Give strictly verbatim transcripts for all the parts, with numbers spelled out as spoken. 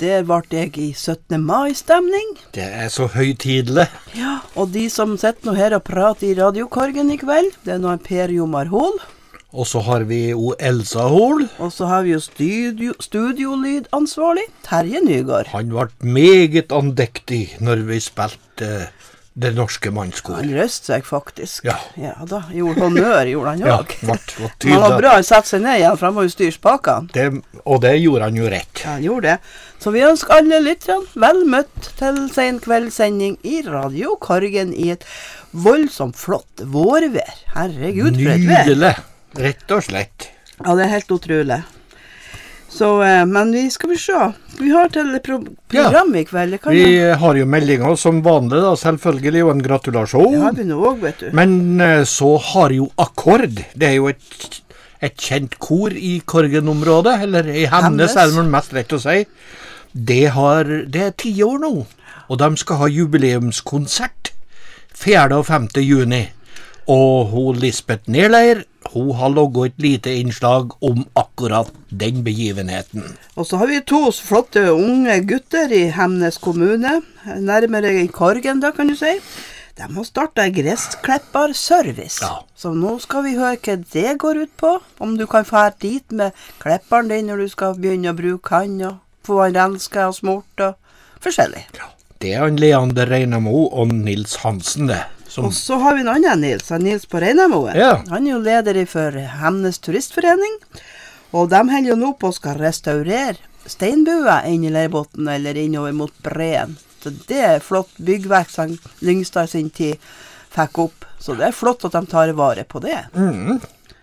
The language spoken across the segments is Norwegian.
der ble jeg i syttende mai-stemning. Det er så høytidelig. Ja, og de som sitter nå her og prater i radiokorgen i kveld, det er nå en Per Jomar Hol. Og så har vi jo Elsa Hol. Og så har vi jo studio, studiolydansvarlig, Terje Nygaard. Han ble meget andektig når vi spilte Det norske mannskor. Han røst seg faktisk. Ja. Ja da, gjorde honnør, gjorde han jo Ja, også. vart, vart Han tydelig. var bra, han satte seg ned igjen, for han må jo styre spakene. Det, og det gjorde han jo rett. Ja, han gjorde det. Så vi ønsker alle lytterne vel møtt til sen kveldssending i Radio Korgen i et voldsomt flott vårvær. Herregud, for et vær. Nydelig. Rett og slett. Ja, det er helt utrolig. Så, eh, men vi skal vi se. Vi har til pro program i kveld. Kan Vi jeg... har jo meldinger som vanlig, da, selvfølgelig, og en gratulasjon. Det har vi nå også, vet du. Men eh, så har jo Akkord, det er jo et, et kjent kor i Korgen-området, eller i Hemnes, Hemnes. er det mest rett å si. Det, har, det er ti år nå, og de skal ha jubileumskonsert fjerde og femte juni. Og hun Lisbeth Nerleir, hun har logget et lite innslag om akkurat den begivenheten. Og så har vi to flotte unge gutter i Hemnes kommune, nærmere i Korgen da, kan du si. De har startet gressklipperservice. Ja. Så nå skal vi høre hva det går ut på. Om du kan fære dit med klipperen din når du skal begynne å bruke han, og få han renska og smurt og forskjellig. Ja, det er han Leander Reinamo og Nils Hansen, det. Som... Og så har vi en annen Nils, han Nils på Reinamoen. Ja. Han er jo leder for Hemnes turistforening, og de holder jo nå på å skal restaurere steinbua inn i Leirbotn eller innover mot Breen. Så det er flott byggverk som Lyngstad sin tid fikk opp. Så det er flott at de tar vare på det. Mm.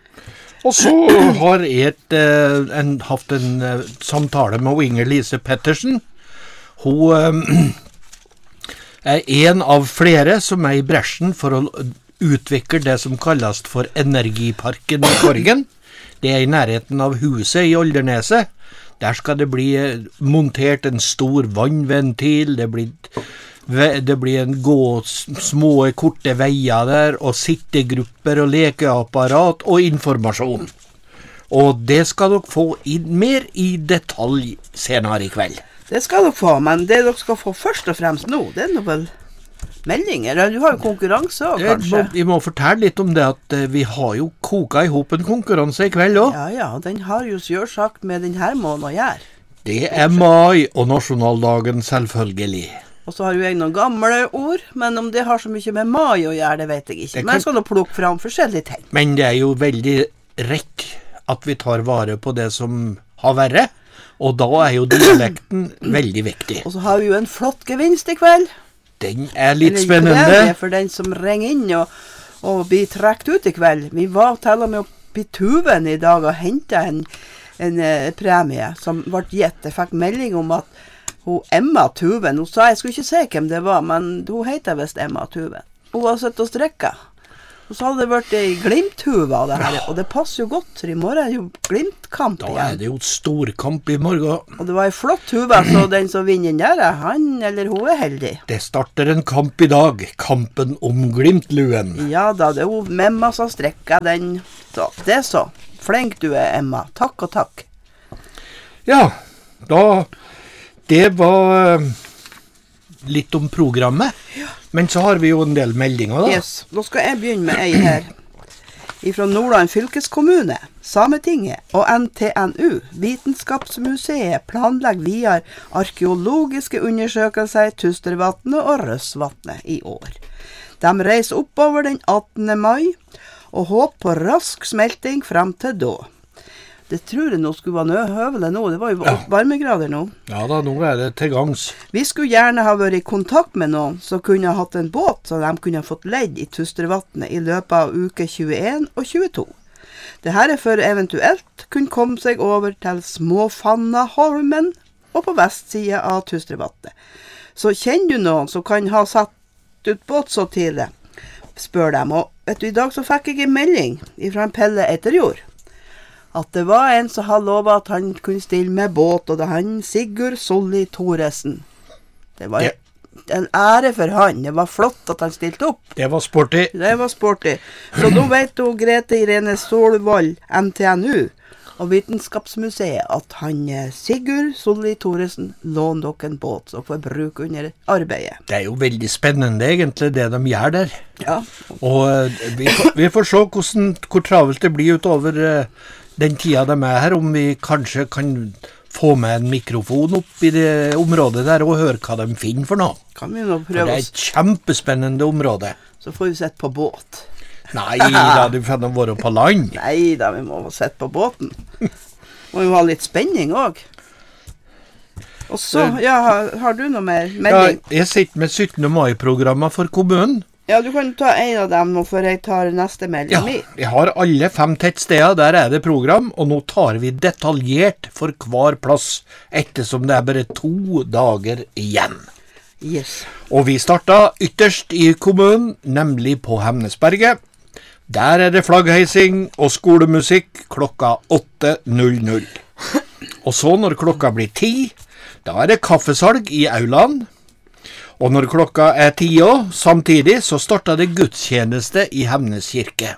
Og så har jeg et, eh, en, haft en eh, samtale med Inger Lise Pettersen. Hun eh, er en av flere som er i bresjen for å utvikle det som kalles for Energiparken i Korgen. Det er i nærheten av huset i Olderneset. Der skal det bli montert en stor vannventil, det blir, det blir en gå små korte veier der, og sittegrupper og lekeapparat og informasjon. Og det skal dere få inn mer i detalj senere i kveld. Det skal dere få, men det dere skal få først og fremst nå, det er nå vel meldinger. Du har jo konkurranse også, kanskje. Jeg må, jeg må fortelle litt om det at uh, vi har jo koka i hop en konkurranse i kveld også. Ja, ja, den har jo selvsagt med denne måneden å gjøre. Det er mai og nasjonaldagen selvfølgelig. Og så har jo jeg noen gamle ord, men om det har så mye med mai å gjøre, det vet jeg ikke. Det kan... Men jeg skal nå plukke fram forskjellige ting. Men det er jo veldig rett at vi tar vare på det som har vært, og da er jo dialekten veldig viktig. Og så har vi jo en flott gevinst i kveld. Den er litt Eller spennende. premie for den som ringer inn og, og blir trekt ut i kveld. Vi var til og med oppe i Tuven i dag og hentet en, en uh, premie som ble gitt. Jeg fikk melding om at hun Emma Tuven, hun sa jeg skulle ikke se hvem det var, men hun heter visst Emma Tuven. Hun var søtt og strekket. Og så hadde det vært i Glimt-huva det her, og det passer jo godt, for i morgen er jo Glimt-kamp igjen. Da er det jo storkamp i morgen. Og det var en flott huva, så den som vinner den der, han eller hun er heldig. Det starter en kamp i dag, kampen om Glimt-luen. Ja da, det er jo Memma som strekker den. Så, det er så. Flink du er, Emma. Takk og takk. Ja, da, det var uh, litt om programmet. Ja. Men så har vi jo en del meldinger da. Yes, nå skal jeg begynne med ei her. Fra Nordland fylkeskommune, Sametinget og N T N U, Vitenskapsmuseet, planlegger videre arkeologiske undersøkelser i Tustervatnet og Røsvatnet i år. De reiser oppover den attende mai og håper på rask smelting frem til da. Det tror jeg nå skulle være høvelig nå, det var jo ja. varmegrader nå. Ja da, nå er det til gangs. Vi skulle gjerne ha vært i kontakt med noen som kunne ha hatt en båt, så de kunne ha fått ledd i Tustervatnet i løpet av uke tjueen og tjueto. Det her er for eventuelt kunne komme seg over til Småfannaholmen og på vestsiden av Tustervatnet. Så kjenner du noen som kan ha satt ut båt så tidlig, spør dem. Og vet du, i dag så fikk jeg en melding fra en Pelle Eterjord, at det var en som hadde lovet at han kunne stille med båt, og det er han Sigurd Solli Thoresen. Det var ja. en ære for han, det var flott at han stilte opp. Det var sporty. Det var sporty. Så nå vet du Grete Irene Solvold, N T N U, og Vitenskapsmuseet at han eh, Sigurd Solli Thoresen låner dere en båt som får bruke under arbeidet. Det er jo veldig spennende egentlig det de gjør der. Ja. Og eh, vi, får, vi får se hvordan, hvor travelt det blir utover eh, den tida de er her, om vi kanskje kan få med en mikrofon opp i det området der og høre hva de finner for noe. Kan vi nå For prøve det er oss, et kjempespennende område. så får vi sett på båt. Nei, da du får de være på land. Nei da, vi må sette på båten. Må jo ha litt spenning også. Og så, ja, har, har du noe mer Ja, melding? jeg sitter med syttende mai-programmer for kommunen. Ja, du kan ta en av dem nå, før jeg tar neste melding Ja, min. jeg har alle fem tettsteder, der er det program, og nå tar vi detaljert for hver plass, ettersom det er bare to dager igjen. Yes. Og vi starta ytterst i kommunen, nemlig på Hemnesberget. Der er det flaggheising og skolemusikk klokka åtte null null. Og så når klokka blir ti, da er det kaffesalg i aulaen. Og når klokka er ti også, samtidig, så starter det gudstjeneste i Hemnes kirke.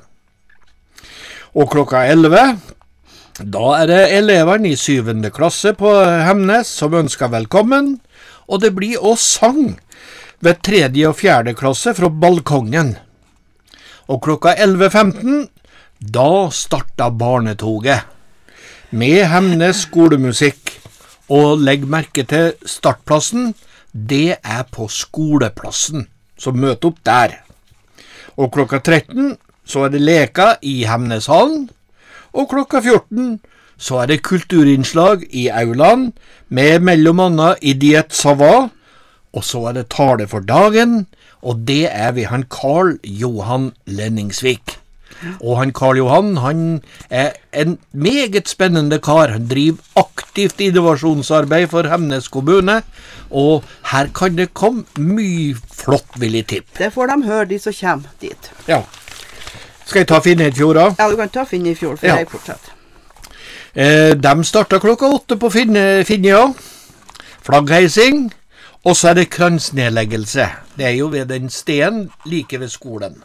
Og klokka elleve, da er det eleverne i syvende klasse på Hemnes som ønsker velkommen, og det blir også sang ved tredje og fjerde klasse fra balkongen. Og klokka elleve femten, da starter barnetoget med Hemnes skolemusikk, og legg merke til startplassen. Det er på skoleplassen, så møt opp der. Og klokka tretten så er det leka i Hemneshallen, og klokka fjorten så er det kulturinnslag i aulaen med mellom annet Idiot Sava, og så er det tale for dagen, og det er ved han Karl Johan Lenningsvik. Og han Karl Johan, han er en meget spennende kar. Han driver aktivt innovasjonsarbeid for Hemnes kommune, og her kan det komme mye flott, vil jeg tippe. Det får de høre, de som kommer dit. Ja. Skal jeg ta Finnøyfjord da? Ja, du kan ta Finnøyfjord, for Ja. jeg fortsetter. Eh, de starter klokka åtte på Finne, Finnøya. Flaggheising, og så er det kransnedleggelse. Det er jo ved den stenen like ved skolen.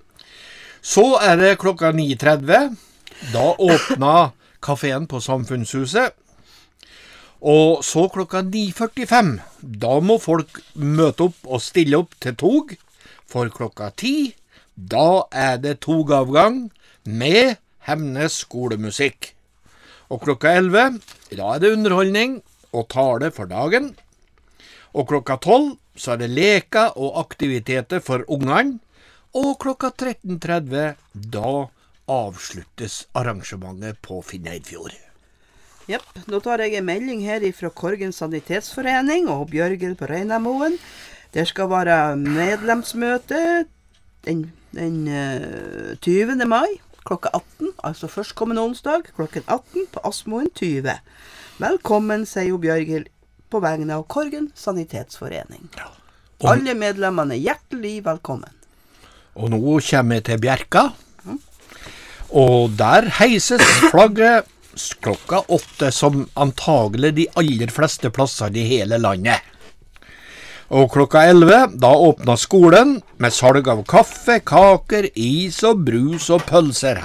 Så er det klokka ni tretti. Da åpner kaféen på Samfunnshuset. Og så klokka ni førtifem. Da må folk møte opp og stille opp til tog. For klokka ti, da er det togavgang med Hemnes skolemusikk. Og klokka elleve, da er det underholdning og tale for dagen. Og klokka tolv, så er det leker og aktiviteter for ungene. Og klokka tretten tretti, da avsluttes arrangementet på Finnøyfjord. Jepp, nå tar jeg en melding her fra Korgen sanitetsforening og Bjørgel på Reinamoen. Det skal være medlemsmøte den, den uh, tyvende mai klokka atten, altså førstkommende onsdag klokken atten på Asmoen tyve. Velkommen, sier jo Bjørgel på vegne av Korgen sanitetsforening. Ja. Og, Alle medlemmene er hjertelig velkommen. og nå kommer jeg til Bjerka, og der heises flagget klokka åtte, som antagelig de aller fleste plasser i hele landet. Og klokka elleve, da åpner skolen med salg av kaffe, kaker, is og brus og pølser